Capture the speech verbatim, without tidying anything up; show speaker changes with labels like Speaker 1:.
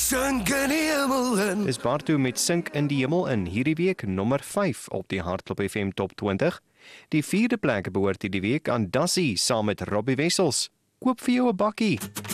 Speaker 1: Sink in die hemel in.
Speaker 2: Is Bartu met Sink in die hemel in hierdie week nommer vyf op die Hardklop F M Top twintig. Die vierde plek behoort hierdie week aan Dassie saam met Robbie Wessels. Koop vir jou 'n bakkie.